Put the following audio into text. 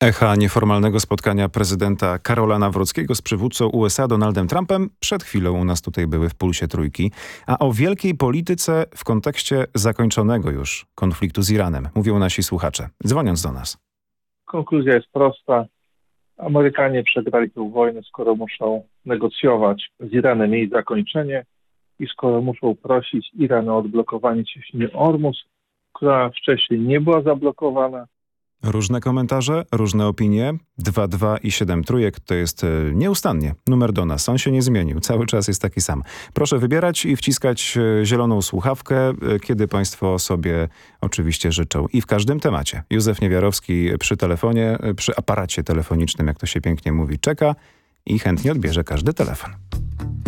Echa nieformalnego spotkania prezydenta Karola Nawrockiego z przywódcą USA Donaldem Trumpem przed chwilą u nas tutaj były w Pulsie Trójki. A o wielkiej polityce w kontekście zakończonego już konfliktu z Iranem mówią nasi słuchacze, dzwoniąc do nas. Konkluzja jest prosta. Amerykanie przegrali tę wojnę, skoro muszą negocjować z Iranem jej zakończenie i skoro muszą prosić Iran o odblokowanie cieśniny Ormus, która wcześniej nie była zablokowana. Różne komentarze, różne opinie. 22 i 7 trójek to jest nieustannie numer do nas. On się nie zmienił. Cały czas jest taki sam. Proszę wybierać i wciskać zieloną słuchawkę, kiedy państwo sobie oczywiście życzą. I w każdym temacie. Józef Niewiarowski przy telefonie, przy aparacie telefonicznym, jak to się pięknie mówi, czeka i chętnie odbierze każdy telefon.